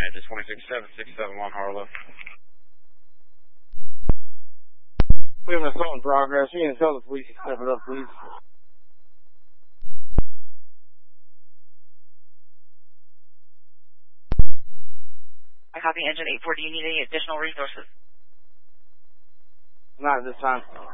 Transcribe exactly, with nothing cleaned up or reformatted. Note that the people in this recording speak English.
Engine twenty-six seven six seven one Harlow. We have an assault in progress. You can tell the police to step it up, please. I copy Engine eight four. Do you need any additional resources? Not at this time.